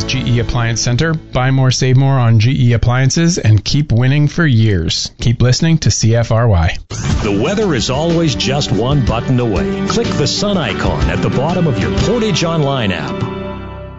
is GE Appliance Center. Buy more, save more on GE Appliances and keep winning for years. Keep listening to CFRY. The weather is always just one button away. Click the sun icon at the bottom of your Portage Online app